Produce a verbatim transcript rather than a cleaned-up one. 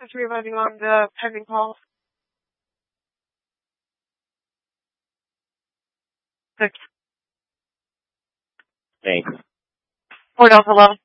Just reloading on the pending calls. Six. Thanks. Four Delta eleven.